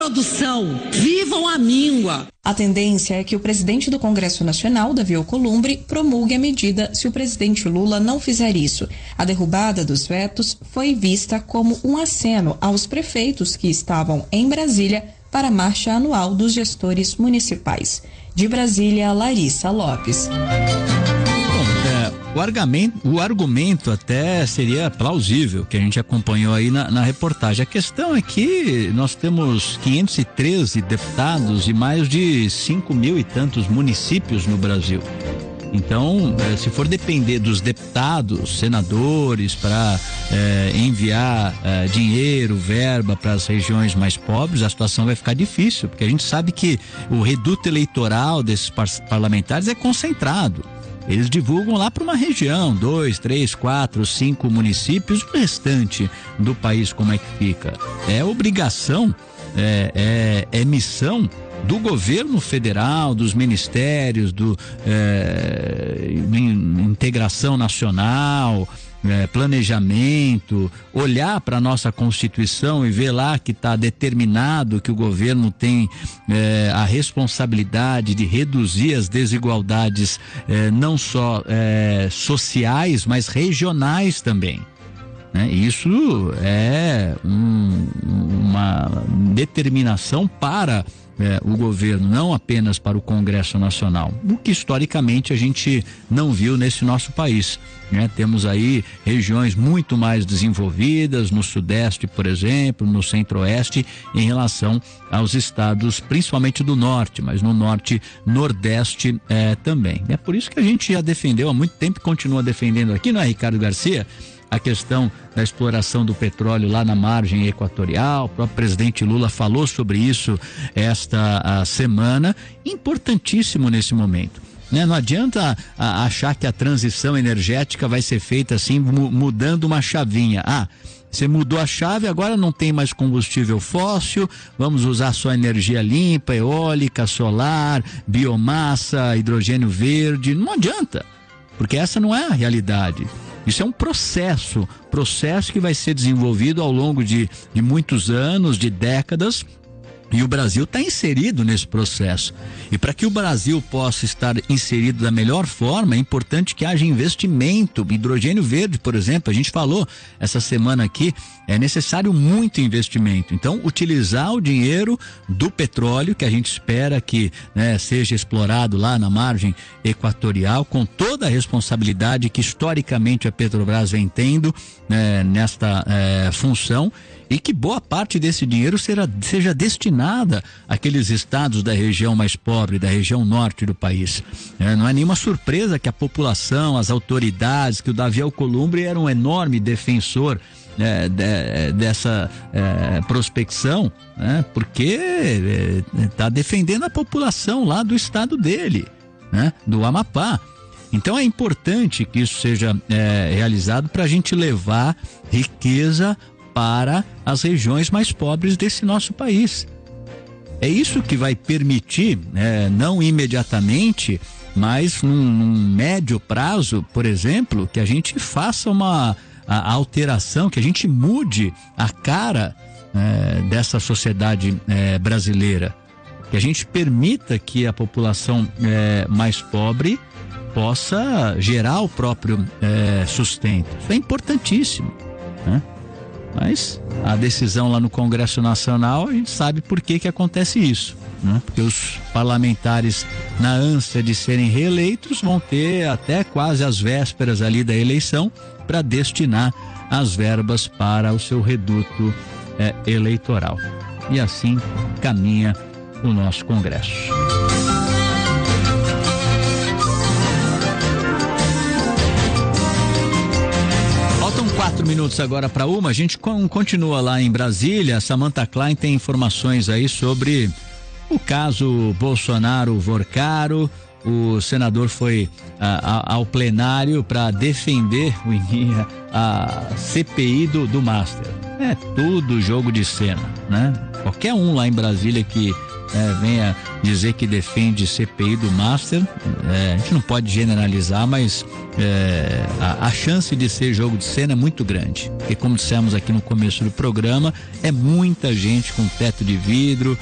Produção, vivam a míngua. A tendência é que o presidente do Congresso Nacional, Davi Alcolumbre, promulgue a medida se o presidente Lula não fizer isso. A derrubada dos vetos foi vista como um aceno aos prefeitos que estavam em Brasília para a marcha anual dos gestores municipais. De Brasília, Larissa Lopes. O argumento até seria plausível, que a gente acompanhou aí na reportagem. A questão é que nós temos 513 deputados e mais de 5 mil e tantos municípios no Brasil. Então, se for depender dos deputados, senadores, para enviar dinheiro, verba para as regiões mais pobres, a situação vai ficar difícil, porque a gente sabe que o reduto eleitoral desses parlamentares é concentrado. Eles divulgam lá para uma região, 2, 3, 4, 5 municípios, o restante do país como é que fica? É obrigação, é missão do governo federal, dos ministérios, integração nacional, planejamento, olhar para a nossa Constituição e ver lá que está determinado que o governo tem a responsabilidade de reduzir as desigualdades não só sociais, mas regionais também. Isso é uma determinação para o governo, não apenas para o Congresso Nacional, o que historicamente a gente não viu nesse nosso país. Temos aí regiões muito mais desenvolvidas no Sudeste, por exemplo, no Centro-Oeste, em relação aos estados, principalmente do Norte, mas no Norte, Nordeste também. É por isso que a gente já defendeu há muito tempo e continua defendendo aqui, não é, Ricardo Garcia? A questão da exploração do petróleo lá na margem equatorial. O próprio presidente Lula falou sobre isso esta semana. Importantíssimo nesse momento. Não adianta achar que a transição energética vai ser feita assim, mudando uma chavinha. Você mudou a chave, agora não tem mais combustível fóssil, vamos usar só energia limpa, eólica, solar, biomassa, hidrogênio verde. Não adianta, porque essa não é a realidade. Isso é um processo que vai ser desenvolvido ao longo de muitos anos, de décadas, e o Brasil está inserido nesse processo. E para que o Brasil possa estar inserido da melhor forma, é importante que haja investimento. Hidrogênio verde, por exemplo, a gente falou essa semana aqui, é necessário muito investimento. Então, utilizar o dinheiro do petróleo, que a gente espera que seja explorado lá na margem equatorial, com toda a responsabilidade que historicamente a Petrobras vem tendo nesta função, e que boa parte desse dinheiro seja destinada àqueles estados da região mais pobre, da região norte do país. Não é nenhuma surpresa que a população, as autoridades, que o Davi Alcolumbre era um enorme defensor dessa prospecção, porque está defendendo a população lá do estado dele, do Amapá. Então é importante que isso seja realizado para a gente levar riqueza para as regiões mais pobres desse nosso país. É isso que vai permitir, não imediatamente, mas num médio prazo, por exemplo, que a gente faça a alteração, que a gente mude a cara dessa sociedade brasileira, que a gente permita que a população mais pobre possa gerar o próprio sustento. Isso é importantíssimo, Mas a decisão lá no Congresso Nacional, a gente sabe por que acontece isso, Porque os parlamentares, na ânsia de serem reeleitos, vão ter até quase as vésperas ali da eleição para destinar as verbas para o seu reduto eleitoral. E assim caminha o nosso Congresso. Faltam 4 minutos agora para 1. A gente continua lá em Brasília. A Samantha Klein tem informações aí sobre o caso Bolsonaro-Vorcaro. O senador foi ao plenário para defender a CPI do Master. É tudo jogo de cena, qualquer um lá em Brasília que venha dizer que defende CPI do Master, a gente não pode generalizar, mas a chance de ser jogo de cena é muito grande, porque como dissemos aqui no começo do programa, é muita gente com teto de vidro,